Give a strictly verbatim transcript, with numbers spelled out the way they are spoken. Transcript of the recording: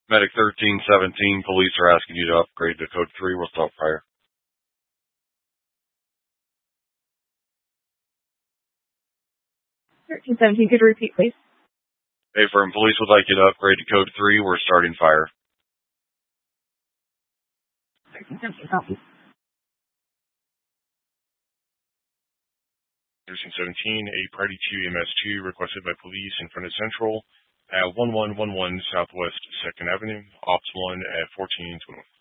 Medic thirteen seventeen, police are asking you to upgrade to code three. We'll start fire. thirteen seventeen, could you repeat, please? Hey, firm, police would like you to upgrade to code three. We're starting fire. thirteen seventeen, copy. thirteen seventeen, a party to E M S two requested by police in front of Central at one one one one Southwest second Avenue, Ops one at fourteen twenty-one.